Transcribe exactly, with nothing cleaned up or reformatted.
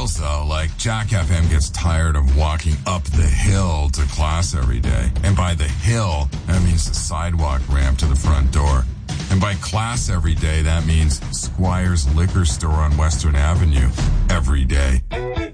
feels, though, like Jack F M gets tired of walking up the hill to class every day. And by the hill, that means the sidewalk ramp to the front door. And by class every day, that means Squire's Liquor Store on Western Avenue every day.